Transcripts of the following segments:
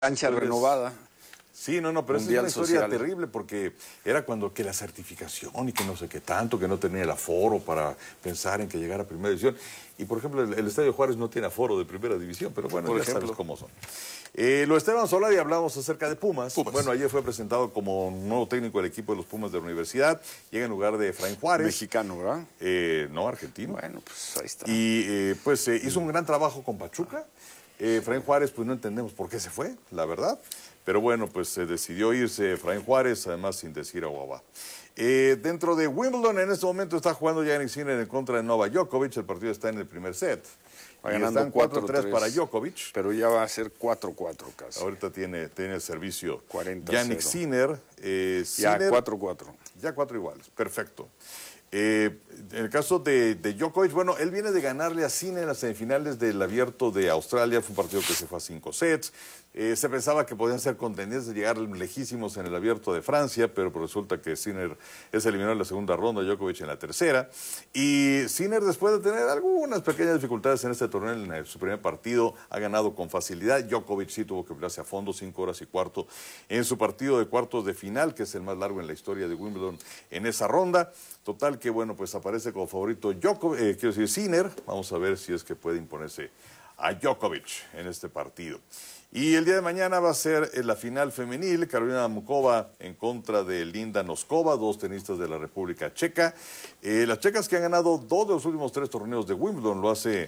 Cancha renovada. Sí, no, pero Mundial es una historia social. terrible porque era cuando que la certificación y que no sé qué tanto, que no tenía el aforo para pensar en que llegara a primera división. Y, por ejemplo, el Estadio Juárez no tiene aforo de primera división, pero bueno, ya sabes cómo son. Lo Esteban Solari, hablamos acerca de Pumas. Bueno, ayer fue presentado como nuevo técnico del equipo de los Pumas de la universidad. Llega en lugar de Efraín Juárez. Mexicano, ¿verdad? No, argentino. Bueno, pues ahí está. Y hizo un gran trabajo con Pachuca. Efraín Juárez, pues no entendemos por qué se fue, la verdad. Pero bueno, pues se decidió irse Efraín Juárez, además sin decir aguabá. Dentro de Wimbledon, en este momento está jugando Jannik Sinner en contra de Novak Djokovic. El partido está en el primer set. Va ganando están 4-3 para Djokovic. Pero ya va a ser 4-4 casi. Ahorita tiene el servicio 40-0. Jannik Sinner. Ya 4-4. Ya 4 iguales, perfecto. En el caso de Djokovic, bueno, él viene de ganarle a Sinner en las semifinales del Abierto de Australia. Fue un partido que se fue a 5 sets. Se pensaba que podían ser contendientes de llegar lejísimos en el Abierto de Francia, pero resulta que Sinner es eliminado en la segunda ronda, Djokovic en la tercera. Y Sinner, después de tener algunas pequeñas dificultades en este torneo, en su primer partido, ha ganado con facilidad. Djokovic sí tuvo que pelearse a fondo, 5 horas y cuarto, en su partido de cuartos de final, que es el más largo en la historia de Wimbledon en esa ronda. Total que, bueno, pues aparece como favorito Sinner. Vamos a ver si es que puede imponerse a Djokovic en este partido. Y el día de mañana va a ser la final femenil, Karolina Muchova en contra de Linda Noskova, dos tenistas de la República Checa. Las checas que han ganado 2 de los últimos 3 torneos de Wimbledon, lo hace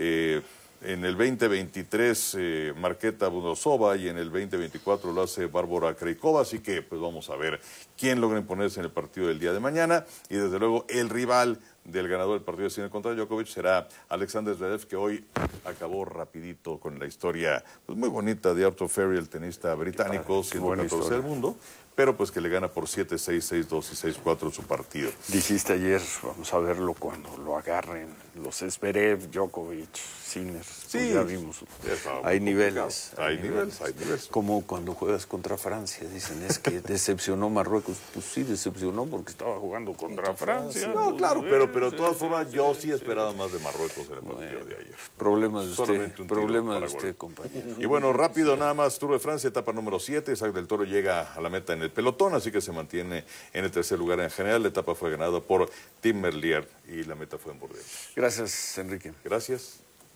en el 2023 Marketa Vondrousova y en el 2024 lo hace Bárbara Krejcikova, así que pues vamos a ver quién logra imponerse en el partido del día de mañana. Y desde luego el rival del ganador del partido de Sinner contra Djokovic será Alexander Zverev, que hoy acabó rapidito con la historia pues muy bonita de Arthur Ferry, el tenista británico, siendo 14 del mundo, pero pues que le gana por 7-6, 6-2 y 6-4 su partido. Dijiste ayer, vamos a verlo cuando lo agarren, los Zverev, Djokovic, Sinner. Sí, pues ya vimos. Hay niveles. Hay niveles. Como cuando juegas contra Francia, dicen, es que decepcionó Marruecos. Pues sí, decepcionó porque estaba jugando contra Francia. No, claro, pero de todas formas yo sí esperaba más de Marruecos en el partido de ayer. Problemas de Solamente usted, compañero. Y bueno, rápido nada más, Tour de Francia, etapa número 7, Isaac del Toro llega a la meta en el pelotón, así que se mantiene en el tercer lugar en general. La etapa fue ganada por Tim Merlier y la meta fue en Bordeaux. Gracias, Enrique. Gracias.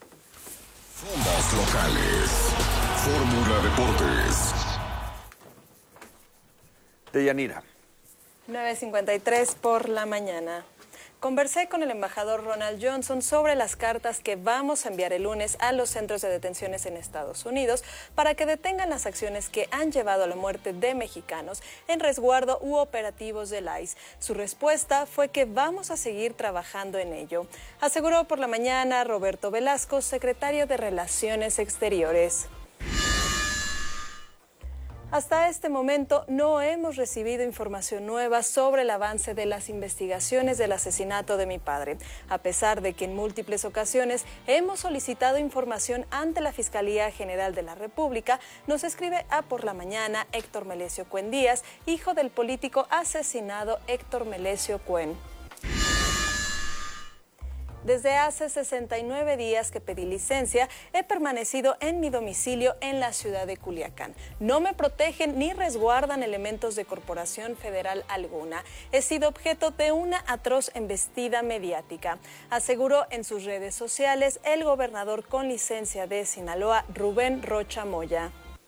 Fondas locales. Fórmula Deportes. Deyanira. 9:53 por la mañana. Conversé con el embajador Ronald Johnson sobre las cartas que vamos a enviar el lunes a los centros de detenciones en Estados Unidos para que detengan las acciones que han llevado a la muerte de mexicanos en resguardo u operativos del ICE. Su respuesta fue que vamos a seguir trabajando en ello, aseguró por la mañana Roberto Velasco, secretario de Relaciones Exteriores. Hasta este momento no hemos recibido información nueva sobre el avance de las investigaciones del asesinato de mi padre, a pesar de que en múltiples ocasiones hemos solicitado información ante la Fiscalía General de la República, nos escribe a Por la Mañana Héctor Melesio Cuen Díaz, hijo del político asesinado Héctor Melesio Cuen. Desde hace 69 días que pedí licencia, he permanecido en mi domicilio en la ciudad de Culiacán. No me protegen ni resguardan elementos de corporación federal alguna. He sido objeto de una atroz embestida mediática, aseguró en sus redes sociales el gobernador con licencia de Sinaloa, Rubén Rocha Moya.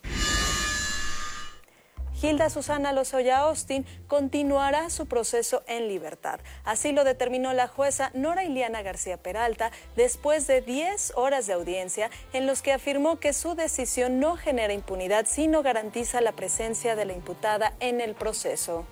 Hilda Susana Lozoya Austin continuará su proceso en libertad. Así lo determinó la jueza Nora Iliana García Peralta después de 10 horas de audiencia en los que afirmó que su decisión no genera impunidad, sino garantiza la presencia de la imputada en el proceso.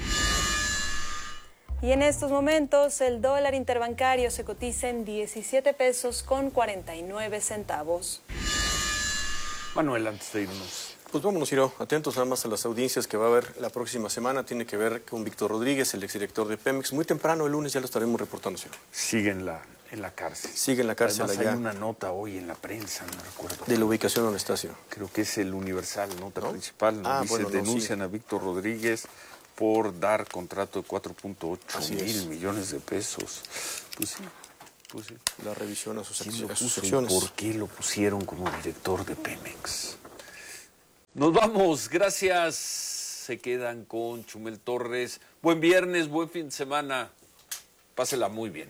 Y en estos momentos el dólar interbancario se cotiza en 17 pesos con 49 centavos. Manuel, antes de irnos. Pues vámonos, Ciro, atentos nada más a las audiencias que va a haber la próxima semana. Tiene que ver con Víctor Rodríguez, el exdirector de Pemex. Muy temprano, el lunes ya lo estaremos reportando, Ciro. Sigue en la cárcel. Sigue en la cárcel. Además, allá. hay una nota hoy en la prensa, no recuerdo. De la ubicación donde está, Ciro. Creo que es el Universal, nota principal. Dice, bueno, denuncian a Víctor Rodríguez por dar contrato de 4.8 mil millones de pesos. Pues sí. La revisión a sus ¿Quién lo acciones. puso y por qué lo pusieron como director de Pemex? Nos vamos, gracias. Se quedan con Chumel Torres. Buen viernes, buen fin de semana. Pásela muy bien.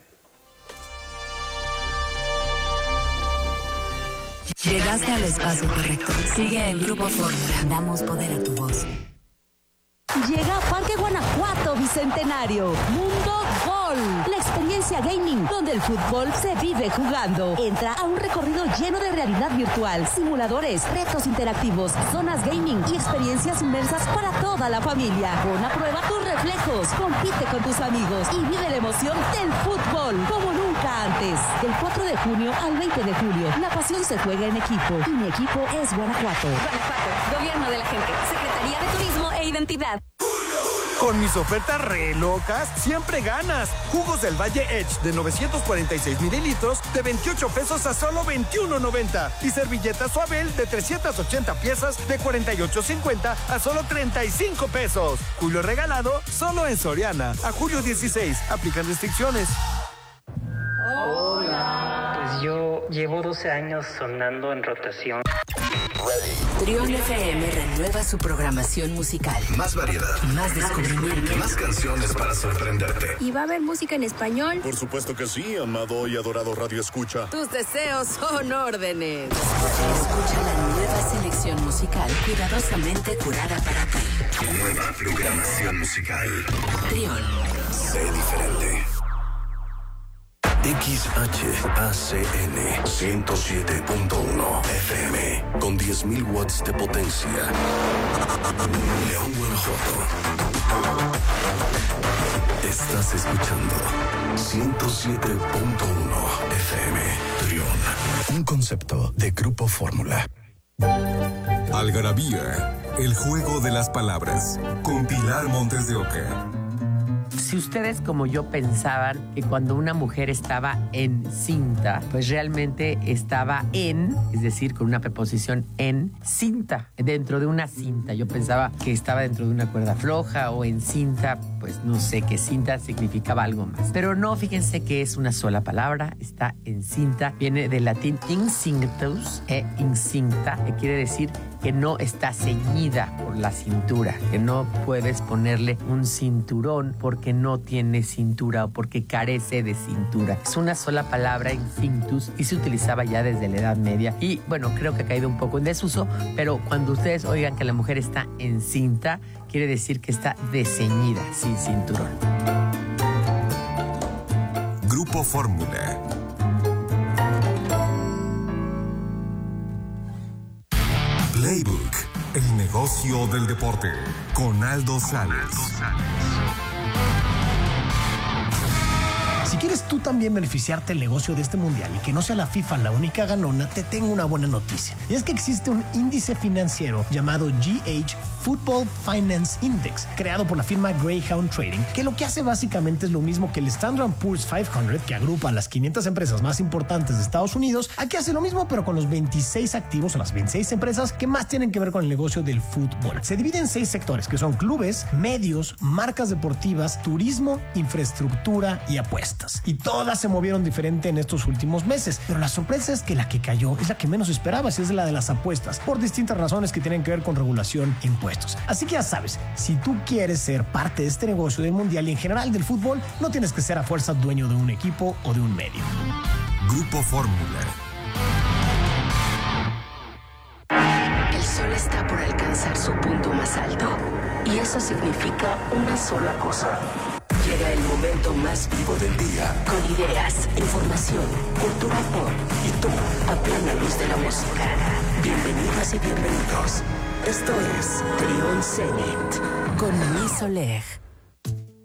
Llegaste al espacio correcto. Sigue el Grupo Fórmula. Damos poder a tu voz. Llega a Parque Guanajuato Bicentenario, Mundo Gol, la experiencia gaming donde el fútbol se vive jugando. Entra a un recorrido lleno de realidad virtual, simuladores, retos interactivos, zonas gaming y experiencias inmersas para toda la familia. Pon a prueba tus reflejos, compite con tus amigos y vive la emoción del fútbol como nunca antes. Del 4 de junio al 20 de julio, la pasión se juega en equipo y mi equipo es Guanajuato. Guanajuato, Gobierno de la Gente, Secretaría de Turismo e Identidad. Con mis ofertas re locas, siempre ganas. Jugos del Valle Edge de 946 mililitros de 28 pesos a solo 21.90. Y servilletas Suabel de 380 piezas de 48.50 a solo 35 pesos. Julio regalado solo en Soriana. A julio 16. Aplican restricciones. Pues yo llevo 12 años sonando en rotación. Trión FM renueva su programación musical. Más variedad. Más descubrimiento. Más canciones para sorprenderte. ¿Y va a haber música en español? Por supuesto que sí, amado y adorado Radio Escucha. Tus deseos son órdenes. Escucha la nueva selección musical cuidadosamente curada para ti. Nueva programación musical. Trión. Sé diferente. XHACN 107.1 FM con 10.000 watts de potencia. León, Guanajuato. Estás escuchando 107.1 FM. Trión. Un concepto de Grupo Fórmula. Algarabía, el juego de las palabras, con Pilar Montes de Oca. Si ustedes como yo pensaban que cuando una mujer estaba encinta, pues realmente estaba es decir, con una preposición en cinta, dentro de una cinta. Yo pensaba que estaba dentro de una cuerda floja o en cinta, pues no sé, que cinta significaba algo más. Pero no, fíjense que es una sola palabra, está encinta, viene del latín incinctus incinta, que quiere decir que no está ceñida por la cintura, que no puedes ponerle un cinturón porque no tiene cintura o porque carece de cintura. Es una sola palabra, incinctus, y se utilizaba ya desde la Edad Media. Y bueno, creo que ha caído un poco en desuso, pero cuando ustedes oigan que la mujer está encinta, quiere decir que está desceñida, sin cinturón. Grupo Fórmula. Playbook, el negocio del deporte, con Aldo Sales. Si quieres tú también beneficiarte del negocio de este mundial y que no sea la FIFA la única ganona, te tengo una buena noticia. Y es que existe un índice financiero llamado GH Football Finance Index, creado por la firma Greyhound Trading, que lo que hace básicamente es lo mismo que el Standard & Poor's 500, que agrupa a las 500 empresas más importantes de Estados Unidos. Aquí hace lo mismo, pero con los 26 activos o las 26 empresas que más tienen que ver con el negocio del fútbol. Se divide en 6 sectores, que son clubes, medios, marcas deportivas, turismo, infraestructura y apuestas. Y todas se movieron diferente en estos últimos meses, pero la sorpresa es que la que cayó es la que menos esperabas, y es la de las apuestas, por distintas razones que tienen que ver con regulación e impuestos. Así que ya sabes, si tú quieres ser parte de este negocio del mundial y en general del fútbol, no tienes que ser a fuerza dueño de un equipo o de un medio. Grupo Fórmula. El sol está por alcanzar su punto más alto, y eso significa una sola cosa. Llega el momento más vivo del día, con ideas, información, cultura pop y tú a plena luz de la música. Bienvenidas y bienvenidos. Esto es Trión Zenit con Luis Oleg.